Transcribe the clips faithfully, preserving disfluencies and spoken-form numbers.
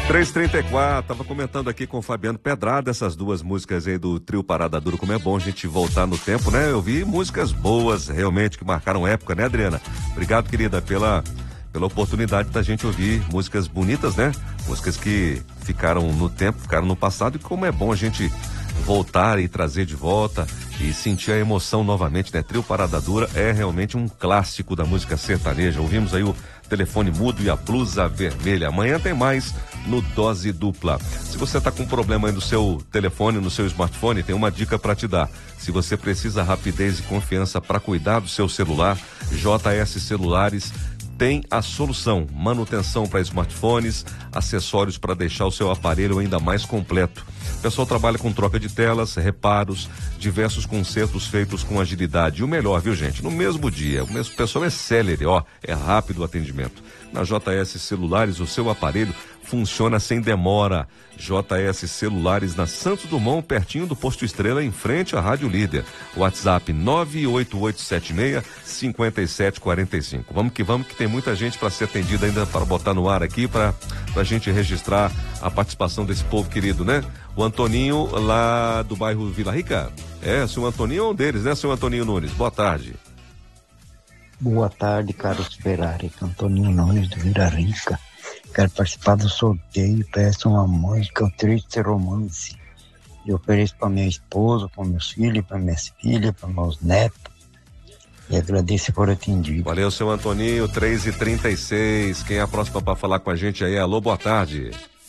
três e trinta e quatro, tava comentando aqui com o Fabiano Pedrada essas duas músicas aí do trio Parada Dura, como é bom a gente voltar no tempo, né? Eu vi músicas boas, realmente, que marcaram época, né, Adriana? Obrigado, querida, pela, pela oportunidade da gente ouvir músicas bonitas, né? Músicas que ficaram no tempo, ficaram no passado, e como é bom a gente voltar e trazer de volta e sentir a emoção novamente, né? Trio Parada Dura é realmente um clássico da música sertaneja. Ouvimos aí o Telefone Mudo e a Blusa Vermelha. Amanhã tem mais no Dose Dupla. Se você está com um problema aí no seu telefone, no seu smartphone, tem uma dica para te dar. Se você precisa rapidez e confiança para cuidar do seu celular, J S Celulares tem a solução. Manutenção para smartphones, acessórios para deixar o seu aparelho ainda mais completo. O pessoal trabalha com troca de telas, reparos, diversos consertos feitos com agilidade. E o melhor, viu, gente? No mesmo dia. O mesmo pessoal é célere, ó, é rápido o atendimento. Na J S Celulares, o seu aparelho funciona sem demora. J S Celulares na Santos Dumont, pertinho do Posto Estrela, em frente à Rádio Líder. WhatsApp nove oito oito sete seis cinco sete quatro cinco. Vamos que vamos, que tem muita gente para ser atendida ainda, para botar no ar aqui, para a gente registrar a participação desse povo querido, né? O Antoninho, lá do bairro Vila Rica. É, o senhor Antoninho é um deles, né, senhor Antoninho Nunes? Boa tarde. Boa tarde, Carlos Ferrari, Antoninho Nunes do Vila Rica. Quero participar do sorteio, peço uma música, o Triste Romance. Eu ofereço para minha esposa, para meus filhos, para minhas filhas, para meus netos. E agradeço por atendido. Valeu, seu Antoninho, três e trinta e seis. Quem é a próxima para falar com a gente aí? Alô, boa tarde.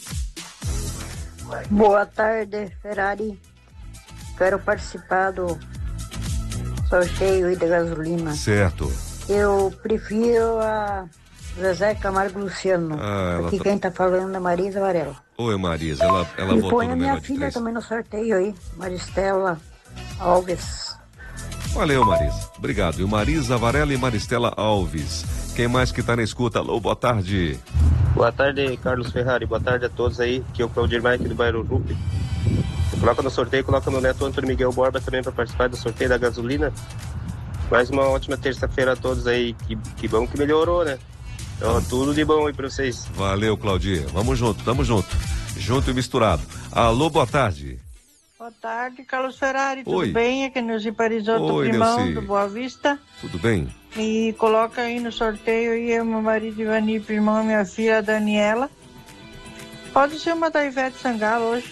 Boa tarde, Ferrari. Quero participar do sorteio aí da gasolina. Certo. Eu prefiro a Zezé Camargo Luciano. Ah, Aqui tá... quem tá falando é Marisa Varela. Oi, Marisa, ela, ela e votou põe no a minha Melhor de filha Três. também no sorteio aí, Maristela Alves. Valeu, Marisa. Obrigado. E o Marisa Varela e Maristela Alves. Quem mais que tá na escuta? Alô, boa tarde. Boa tarde, Carlos Ferrari. Boa tarde a todos aí. Aqui é o Claudir Maia aqui do bairro Rupi. Coloca no sorteio, coloca no neto Antônio Miguel Borba também para participar do sorteio da gasolina. Mais uma ótima terça-feira a todos aí. Que, que bom que melhorou, né? Então, tudo de bom aí pra vocês. Valeu, Claudir. Vamos junto, tamo junto. Junto e misturado. Alô, boa tarde. Boa tarde, Carlos Ferrari. Tudo Oi. bem? Aqui é Neuci Parisotto, Oi, primão Neuci. do Boa Vista. Tudo bem? E coloca aí no sorteio aí eu, meu marido Ivani, primão, minha filha Daniela. Pode ser uma da Ivete Sangalo hoje.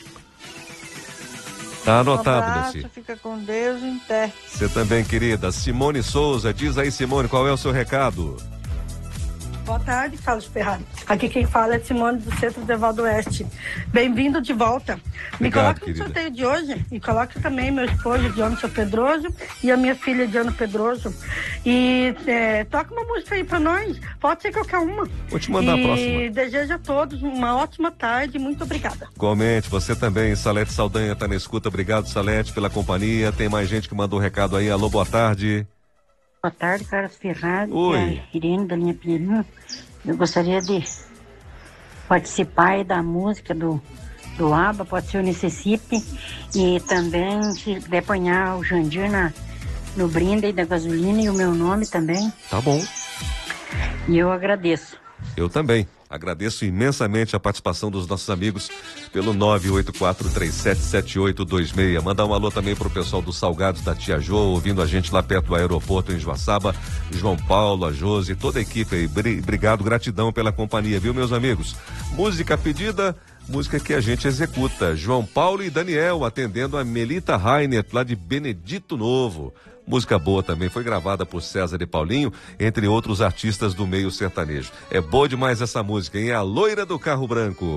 Tá anotado, Um abraço, Neuci. fica com Deus em pé. Você também, querida. Simone Souza, diz aí, Simone, qual é o seu recado? Boa tarde, Carlos Ferrari. Aqui quem fala é Simone do Centro de Evaldo Oeste. Bem-vindo de volta. Me Obrigado, coloca no querida. sorteio de hoje e coloca também meu esposo, Dionísio Pedroso, e a minha filha, Diana Pedroso. E é, toca uma música aí pra nós. Pode ser qualquer uma. Vou te mandar e a próxima. E desejo a todos uma ótima tarde. Muito obrigada. Comente, você também. Salete Saldanha tá na escuta. Obrigado, Salete, pela companhia. Tem mais gente que mandou um recado aí. Alô, boa tarde. Boa tarde, Carlos Ferrari. Oi. É Irene da linha Pinheirinho. Eu gostaria de participar aí da música do, do ABBA, pode ser o Necessipe, e também se deponhar o Jandir na, no brinde aí da gasolina e o meu nome também. Tá bom. E eu agradeço. Eu também. Agradeço imensamente a participação dos nossos amigos pelo nove oito quatro três sete sete oito dois seis. Mandar um alô também pro pessoal dos Salgados da Tia Jo, ouvindo a gente lá perto do aeroporto em Joaçaba. João Paulo, a Josi, toda a equipe aí. Obrigado, gratidão pela companhia, viu, meus amigos? Música pedida, música que a gente executa. João Paulo e Daniel atendendo a Melita Rainer, lá de Benedito Novo. Música boa também, foi gravada por César e Paulinho, entre outros artistas do meio sertanejo. É boa demais essa música, hein? A Loira do Carro Branco.